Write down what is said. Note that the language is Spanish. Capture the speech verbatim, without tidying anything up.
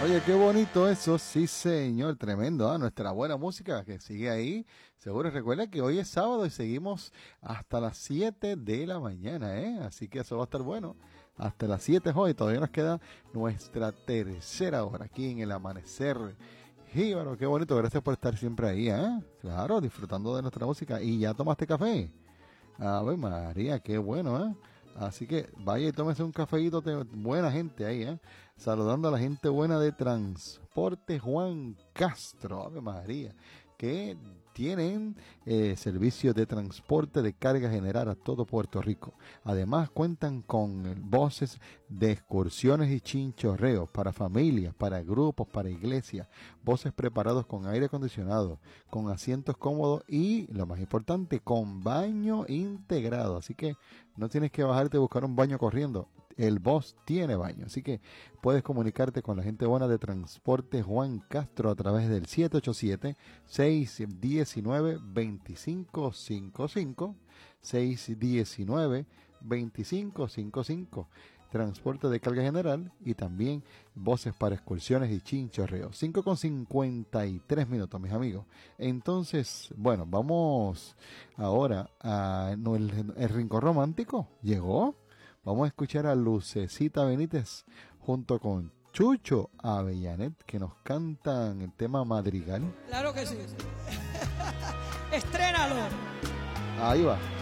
Oye, qué bonito eso, sí señor, tremendo, ¿eh? Nuestra buena música que sigue ahí. Seguro recuerda que hoy es sábado y seguimos hasta las siete de la mañana, ¿eh? Así que eso va a estar bueno. Hasta las siete hoy, todavía nos queda nuestra tercera hora aquí en el amanecer. Jíbaro, qué bonito, gracias por estar siempre ahí, ¿eh? Claro, disfrutando de nuestra música. ¿Y ya tomaste café? Ave María, qué bueno, ¿eh? Así que vaya y tómese un cafeíto de buena gente ahí, ¿eh? Saludando a la gente buena de Transporte Juan Castro, Ave María, que tienen eh, servicio de transporte de carga general a todo Puerto Rico. Además cuentan con eh, voces de excursiones y chinchorreos para familias, para grupos, para iglesias, voces preparados con aire acondicionado, con asientos cómodos y, lo más importante, con baño integrado. Así que no tienes que bajarte a buscar un baño corriendo. El bus tiene baño, así que puedes comunicarte con la gente buena de Transporte Juan Castro a través del siete ocho siete, seis uno nueve, dos cinco cinco cinco, seis uno nueve, dos cinco cinco cinco. Transporte de carga general y también voces para excursiones y chinchorreos. cinco con cincuenta y tres minutos, mis amigos. Entonces, bueno, vamos ahora a no, el, el Rincón Romántico. ¿Llegó? Vamos a escuchar a Lucecita Benítez junto con Chucho Avellanet, que nos cantan el tema Madrigal. Claro que sí. Estrénalo. Ahí va.